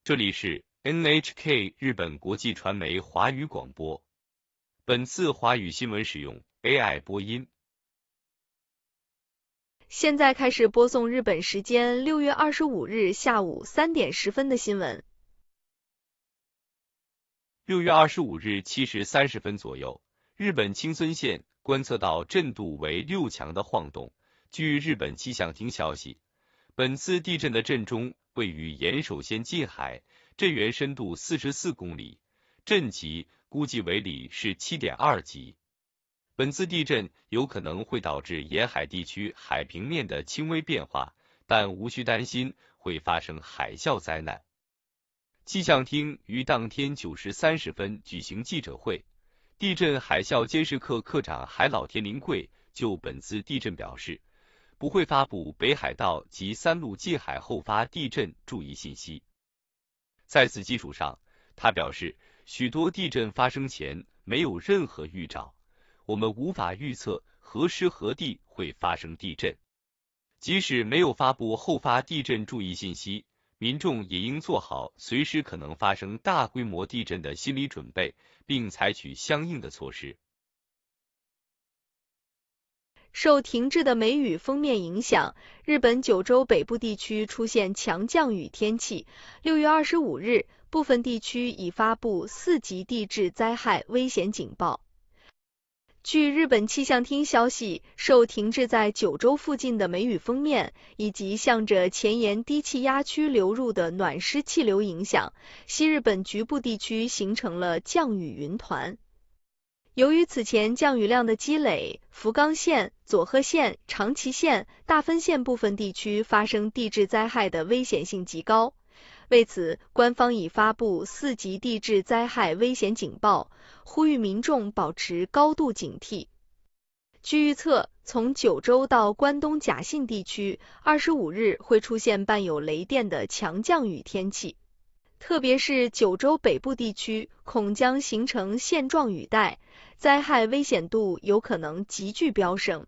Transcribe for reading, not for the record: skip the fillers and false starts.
这里是 NHK 日本国际传媒华语广播。本次华语新闻使用 AI 播音。 现在开始播送日本时间6月25日下午3点10分的新闻。 6月25日7时30分左右，日本青森县观测到震度为6强的晃动。据日本气象厅消息，本次地震的震中位于岩手县近海，震源深度44公里，震级估计为里是 7.2 级。本次地震有可能会导致沿海地区海平面的轻微变化，但无需担心会发生海啸灾难。气象厅于当天9时30分举行记者会，地震海啸监视课课长海老田临贵就本次地震表示，不会发布北海道及三陆近海后发地震注意信息。在此基础上，他表示，许多地震发生前没有任何预兆，我们无法预测何时何地会发生地震。即使没有发布后发地震注意信息，民众也应做好随时可能发生大规模地震的心理准备，并采取相应的措施。 受停滞的梅雨锋面影响，日本九州北部地区出现强降雨天气。6月25日，部分地区已发布4级地质灾害危险警报。据日本气象厅消息，受停滞在九州附近的梅雨锋面，以及向着前沿低气压区流入的暖湿气流影响，西日本局部地区形成了降雨云团。由于此前降雨量的积累，福冈县、佐贺县、长崎县、大分县部分地区发生地质灾害的危险性极高。为此，官方已发布4级地质灾害危险警报，呼吁民众保持高度警惕。据预测，从九州到关东甲信地区，25日会出现伴有雷电的强降雨天气。特别是九州北部地区恐将形成线状雨带，灾害危险度有可能急剧飙升。